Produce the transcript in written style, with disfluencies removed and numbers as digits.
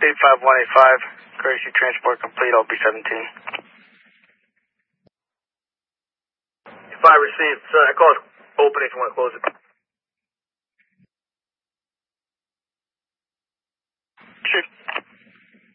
85185, courtesy transport complete, I'll be 17. 5 received. I call it open if you want to close it.